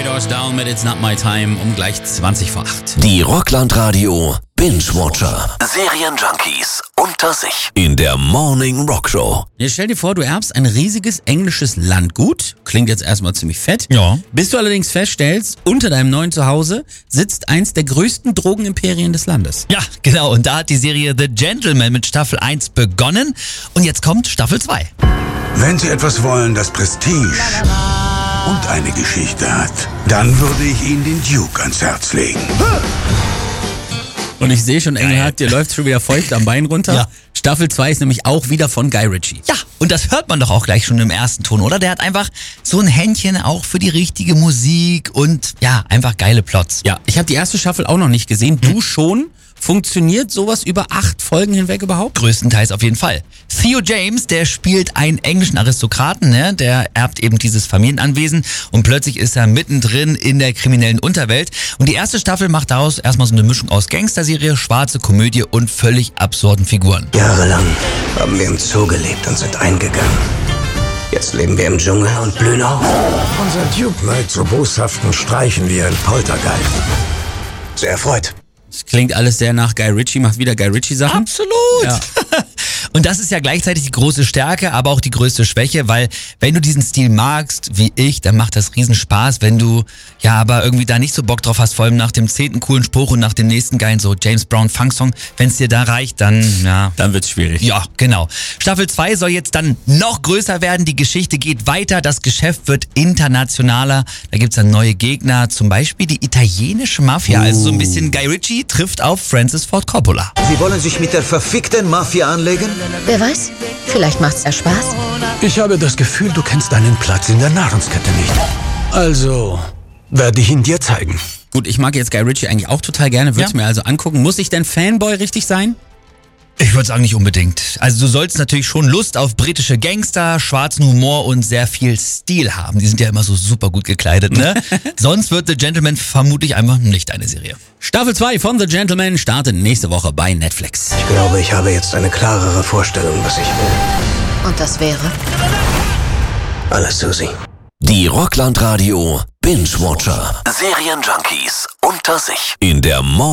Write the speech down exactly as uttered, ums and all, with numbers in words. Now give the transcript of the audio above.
Doors Down mit It's Not My Time um gleich zwanzig vor acht. Die Rockland-Radio Binge-Watcher. Serienjunkies unter sich in der Morning Rock Show. Jetzt stell dir vor, du erbst ein riesiges englisches Landgut. Klingt jetzt erstmal ziemlich fett. Ja. Bis du allerdings feststellst, unter deinem neuen Zuhause sitzt eins der größten Drogenimperien des Landes. Ja, genau. Und da hat die Serie The Gentleman mit Staffel eins begonnen. Und jetzt kommt Staffel zwei. Wenn Sie etwas wollen, das Prestige und eine Geschichte hat, dann würde ich Ihnen den Duke ans Herz legen. Und ich sehe schon, Engelhardt, dir läuft schon wieder feucht am Bein runter. Ja. Staffel zwei ist nämlich auch wieder von Guy Ritchie. Ja, und das hört man doch auch gleich schon im ersten Ton, oder? Der hat einfach so ein Händchen auch für die richtige Musik und ja, einfach geile Plots. Ja, ich habe die erste Staffel auch noch nicht gesehen. Du schon? Funktioniert sowas über acht Folgen hinweg überhaupt? Größtenteils auf jeden Fall. Theo James, der spielt einen englischen Aristokraten, ne? Der erbt eben dieses Familienanwesen und plötzlich ist er mittendrin in der kriminellen Unterwelt. Und die erste Staffel macht daraus erstmal so eine Mischung aus Gangsterserie, schwarze Komödie und völlig absurden Figuren. Jahrelang haben wir im Zoo gelebt und sind eingegangen. Jetzt leben wir im Dschungel und blühen auf. Unser Duke neigt zu boshaften Streichen wie ein Poltergeist. Sehr erfreut. Das klingt alles sehr nach Guy Ritchie, macht wieder Guy Ritchie Sachen. Absolut. Ja. Und das ist ja gleichzeitig die große Stärke, aber auch die größte Schwäche, weil wenn du diesen Stil magst, wie ich, dann macht das riesen Spaß. Wenn du ja aber irgendwie da nicht so Bock drauf hast, vor allem nach dem zehnten coolen Spruch und nach dem nächsten geilen so James Brown Funksong, wenn es dir da reicht, dann ja. Dann wird's schwierig. Ja, genau. Staffel zwei soll jetzt dann noch größer werden. Die Geschichte geht weiter. Das Geschäft wird internationaler. Da gibt's dann neue Gegner. Zum Beispiel die italienische Mafia. Also so ein bisschen Guy Ritchie trifft auf Francis Ford Coppola. Sie wollen sich mit der verfickten Mafia anlegen? Wer weiß, vielleicht macht's ja Spaß. Ich habe das Gefühl, du kennst deinen Platz in der Nahrungskette nicht. Also werde ich ihn dir zeigen. Gut, ich mag jetzt Guy Ritchie eigentlich auch total gerne, würde es Ja. mir also angucken. Muss ich denn Fanboy richtig sein? Ich würde sagen, nicht unbedingt. Also du sollst natürlich schon Lust auf britische Gangster, schwarzen Humor und sehr viel Stil haben. Die sind ja immer so super gut gekleidet, ne? Sonst wird The Gentleman vermutlich einfach nicht eine Serie. Staffel zwei von The Gentleman startet nächste Woche bei Netflix. Ich glaube, ich habe jetzt eine klarere Vorstellung, was ich will. Und das wäre? Alles Susi. Die Rockland-Radio Binge-Watcher. Serienjunkies unter sich in der Morning